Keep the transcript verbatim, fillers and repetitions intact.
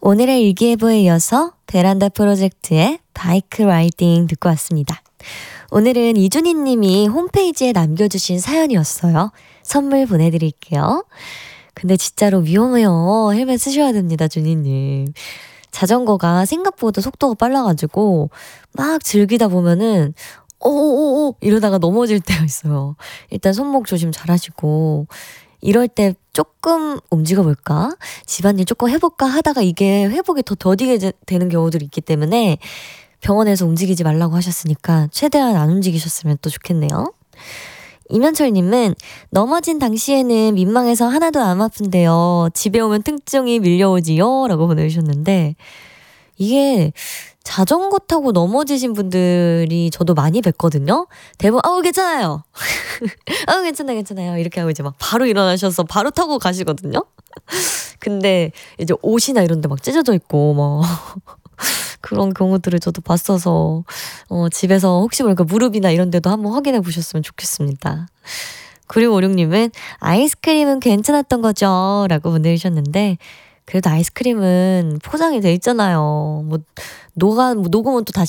오늘의 일기예보에 이어서 베란다 프로젝트의 바이크 라이딩 듣고 왔습니다. 오늘은 이준희 님이 홈페이지에 남겨주신 사연이었어요. 선물 보내드릴게요. 근데 진짜로 위험해요. 헬멧 쓰셔야 됩니다, 준희님. 자전거가 생각보다 속도가 빨라가지고 막 즐기다 보면은 오오오 이러다가 넘어질 때가 있어요. 일단 손목 조심 잘 하시고 이럴 때 조금 움직여 볼까? 집안일 조금 해볼까 하다가 이게 회복이 더 더디게 되는 경우들이 있기 때문에 병원에서 움직이지 말라고 하셨으니까 최대한 안 움직이셨으면 또 좋겠네요. 이면철님은 넘어진 당시에는 민망해서 하나도 안 아픈데요. 집에 오면 통증이 밀려오지요? 라고 보내주셨는데 이게 자전거 타고 넘어지신 분들이 저도 많이 뵀거든요. 대부분 아우 괜찮아요. 아우 괜찮아요 괜찮아요 이렇게 하고 이제 막 바로 일어나셔서 바로 타고 가시거든요. 근데 이제 옷이나 이런 데 막 찢어져 있고 막 그런 경우들을 저도 봤어서 어, 집에서 혹시 모르니까 무릎이나 이런 데도 한번 확인해 보셨으면 좋겠습니다. 구육오육님은 아이스크림은 괜찮았던 거죠? 라고 보내주셨는데 그래도 아이스크림은 포장이 돼 있잖아요. 뭐 녹아 뭐 녹으면 또 다시